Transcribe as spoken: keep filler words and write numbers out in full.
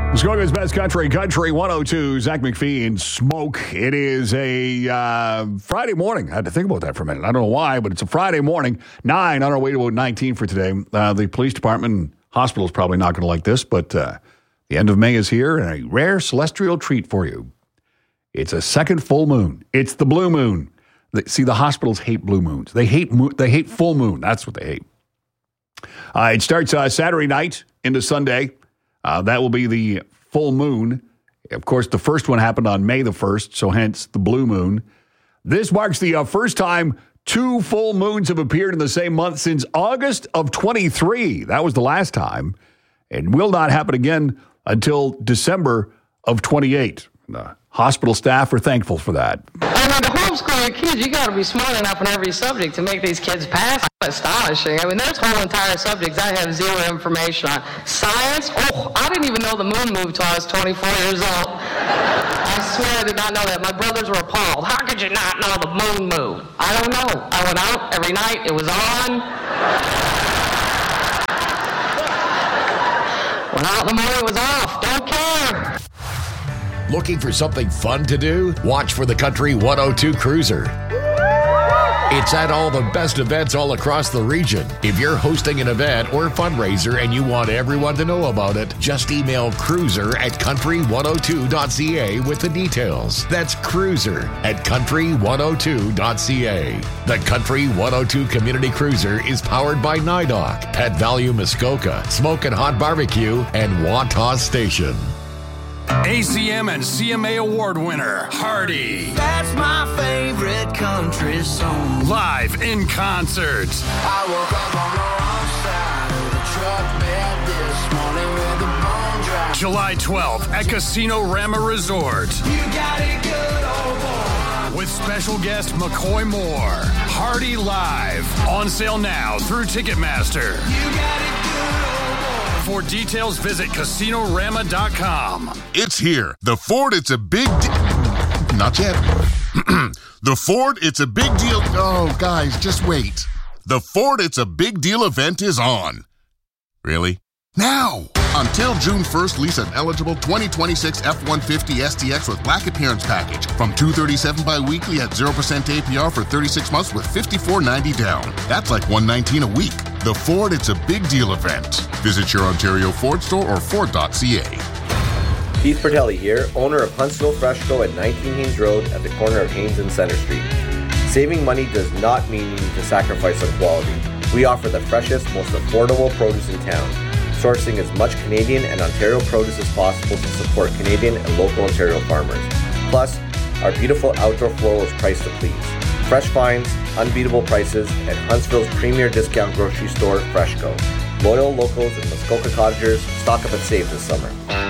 Muskoka's best country, Country one oh two, Zach McPhee and Smoke. It is a uh, Friday morning. I had to think about that for a minute. I don't know why, but it's a Friday morning. Nine on our way to about nineteen for today. Uh, the police department and hospital is probably not going to like this, but uh, the end of May is here and a rare celestial treat for you. It's a second full moon. It's the blue moon. They, see, the hospitals hate blue moons. They hate mo- they hate full moon. That's what they hate. Uh, it starts uh, Saturday night into Sunday. Uh, that will be the full moon. Of course, the first one happened on May the first, so hence the blue moon. This marks the uh, first time two full moons have appeared in the same month since August of twenty-three. That was the last time, and will not happen again until December of twenty-eight. The hospital staff are thankful for that. I mean, to homeschool your kids, you got to be smart enough in every subject to make these kids pass. Astonishing. I mean, there's whole entire subjects I have zero information on. Science? Oh, I didn't even know the moon moved till I was twenty-four years old. I swear I did not know that. My brothers were appalled. How could you not know the moon moved? I don't know. I went out every night. It was on. Went out in the morning. It was off. Don't care. Looking for something fun to do? Watch for the Country one oh two Cruiser. It's at all the best events all across the region. If you're hosting an event or fundraiser and you want everyone to know about it, just email cruiser at country one oh two dot c a with the details. That's cruiser at country one oh two dot c a. The Country one oh two Community Cruiser is powered by NIDOC, Pet Value Muskoka, Smoke and Hot Barbecue, and Wantagh Station. A C M and C M A award winner, Hardy. That's my favorite country song. Live in concert. I woke up on the wrong side of the truck bed this morning with a bone dry. July twelfth at Casino Rama Resort. You got it good, old boy. With special guest McCoy Moore. Hardy Live. On sale now through Ticketmaster. You got it good, old boy. For details, visit casino rama dot com. It's here. The Ford, it's a big deal. Not yet. The Ford, it's a big deal. Oh, guys, just wait. The Ford, it's a big deal event is on. Really? Now! Until June first, lease an eligible twenty twenty-six F one fifty S T X with black appearance package from two hundred thirty-seven dollars bi-weekly at zero percent A P R for thirty-six months with fifty-four ninety down. That's like one hundred nineteen dollars a week. The Ford, it's a big deal event. Visit your Ontario Ford store or ford dot c a. Keith Bertelli here, owner of Huntsville Fresh Co. at nineteen Haynes Road at the corner of Haynes and Center Street. Saving money does not mean you need to sacrifice on quality. We offer the freshest, most affordable produce in town, sourcing as much Canadian and Ontario produce as possible to support Canadian and local Ontario farmers. Plus, our beautiful outdoor floral is priced to please. Fresh finds, unbeatable prices, and Huntsville's premier discount grocery store, Freshco. Loyal locals and Muskoka Cottagers, stock up and save this summer.